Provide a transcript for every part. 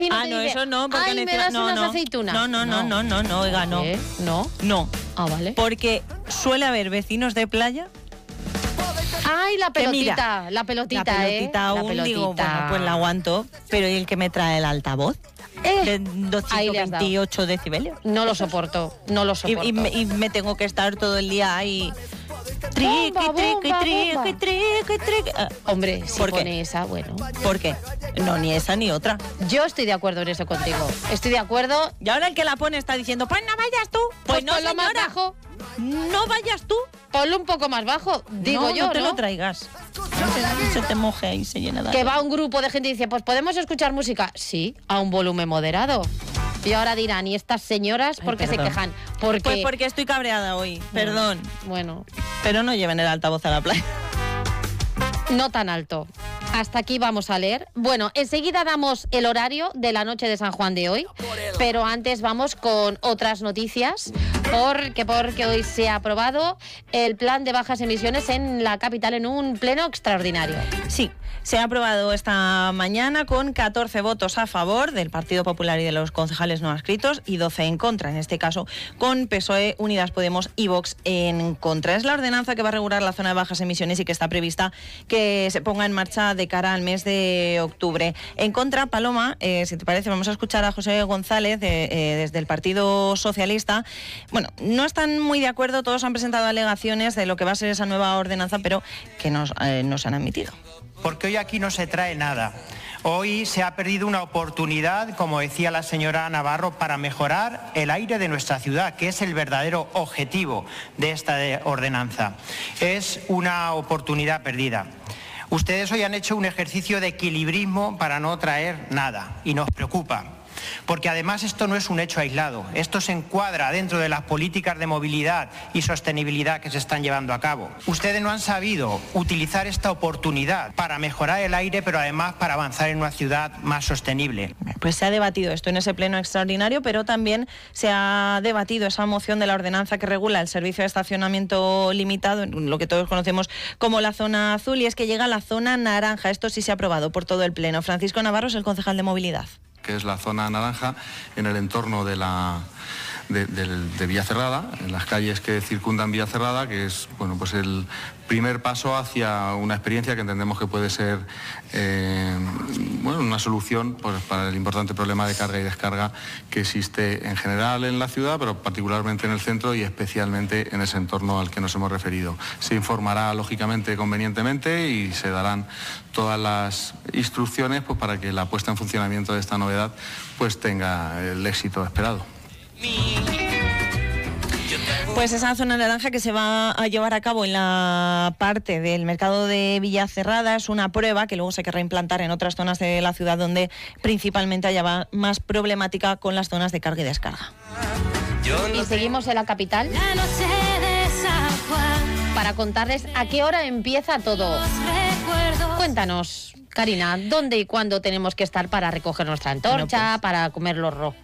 Y no Ah, te no, dice, eso no, porque ay, me das unas aceitunas. No, oiga, no. ¿No? No. Ah, vale. Porque suele haber vecinos de playa. Ay, la Que mira, pelotita, la pelotita, la la aún pelotita. digo, bueno, pues la aguanto, pero ¿y el que me trae el altavoz? De ahí le has dado. 228 decibelios. No lo soporto, no lo soporto. Y me tengo que estar todo el día ahí. Triqui. Hombre, si ¿Por qué? pone esa, bueno. ¿Por qué? No, ni esa ni otra. Yo estoy de acuerdo en eso contigo. Estoy de acuerdo. Y ahora el que la pone está diciendo, pues no vayas tú. Pues no, ponlo más señora. bajo. No vayas tú. Ponlo un poco más bajo, digo no, yo, no te ¿no? lo traigas. Se te moje y se llena de Que agua. va un grupo de gente y dice, pues ¿podemos escuchar música? Sí, a un volumen moderado. Y ahora dirán, ¿y estas señoras por qué se perdón. quejan? Porque... Pues porque estoy cabreada hoy, perdón. Bueno, Pero no lleven el altavoz a la playa. no tan alto. Hasta aquí vamos a leer. Bueno, enseguida damos el horario de la noche de San Juan de hoy, pero antes vamos con otras noticias, porque hoy se ha aprobado el plan de bajas emisiones en la capital en un pleno extraordinario. Sí, se ha aprobado esta mañana con 14 votos a favor del Partido Popular y de los concejales no adscritos y 12 en contra, en este caso con PSOE, Unidas Podemos y Vox en contra. Es la ordenanza que va a regular la zona de bajas emisiones y que está prevista que se ponga en marcha de cara al mes de octubre. En contra, Paloma, si te parece, vamos a escuchar a José González desde el Partido Socialista. Bueno, no están muy de acuerdo, todos han presentado alegaciones de lo que va a ser esa nueva ordenanza, pero que nos han admitido. Porque hoy aquí no se trae nada. Hoy se ha perdido una oportunidad, como decía la señora Navarro, para mejorar el aire de nuestra ciudad, que es el verdadero objetivo de esta ordenanza. Es una oportunidad perdida. Ustedes hoy han hecho un ejercicio de equilibrismo para no traer nada y nos preocupa. Porque además esto no es un hecho aislado, esto se encuadra dentro de las políticas de movilidad y sostenibilidad que se están llevando a cabo. Ustedes no han sabido utilizar esta oportunidad para mejorar el aire, pero además para avanzar en una ciudad más sostenible. Pues se ha debatido esto en ese pleno extraordinario, pero también se ha debatido esa moción de la ordenanza que regula el servicio de estacionamiento limitado, lo que todos conocemos como la zona azul, y es que llega a la zona naranja. Esto sí se ha aprobado por todo el pleno. Francisco Navarro es el concejal de movilidad. Que es la zona naranja en el entorno de Villacerrada, en las calles que circundan Villacerrada, que es pues el primer paso hacia una experiencia que entendemos que puede ser una solución para el importante problema de carga y descarga que existe en general en la ciudad, pero particularmente en el centro y especialmente en ese entorno al que nos hemos referido. Se informará lógicamente convenientemente y se darán todas las instrucciones para que la puesta en funcionamiento de esta novedad tenga el éxito esperado. Pues esa zona naranja que se va a llevar a cabo en la parte del mercado de Villacerrada es una prueba que luego se querrá implantar en otras zonas de la ciudad donde principalmente haya más problemática con las zonas de carga y descarga. Y seguimos en la capital para contarles a qué hora empieza todo. Cuéntanos, Karina, ¿dónde y cuándo tenemos que estar para recoger nuestra antorcha, para comer los roscos,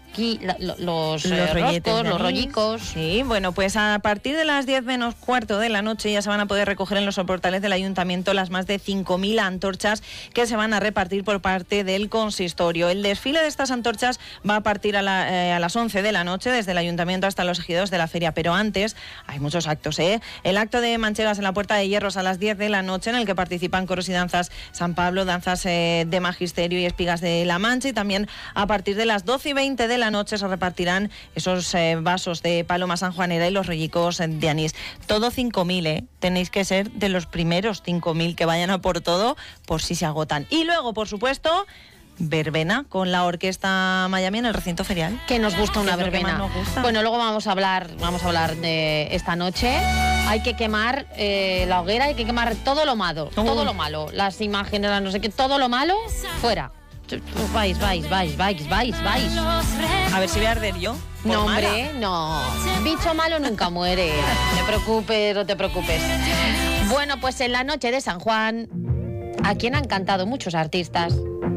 los rollicos? Sí, bueno, pues a partir de las 10 menos cuarto de la noche ya se van a poder recoger en los soportales del ayuntamiento las más de 5.000 antorchas que se van a repartir por parte del consistorio. El desfile de estas antorchas va a partir a las 11 de la noche desde el ayuntamiento hasta los ejidos de la feria, pero antes hay muchos actos, ¿eh? El acto de manchegas en la Puerta de Hierros a las 10 de la noche, en el que participan coros y danzas San Pablo, danzas de Magisterio y Espigas de la Mancha, y también a partir de las 12:20 de la noche se repartirán esos vasos de paloma sanjuanera y los rollicos de anís. Todo 5.000, ¿eh? Tenéis que ser de los primeros 5.000 que vayan a por todo, por si se agotan. Y luego, por supuesto, verbena con la Orquesta Miami en el recinto ferial. Que nos gusta una verbena. Bueno, luego vamos a hablar de esta noche. Hay que quemar la hoguera, hay que quemar todo lo malo, las imágenes, las no sé qué, todo lo malo, fuera. Vais. A ver si voy a arder yo. No, hombre, no. Bicho malo nunca muere. No te preocupes. Bueno, pues en la noche de San Juan, ¿a quién han cantado muchos artistas?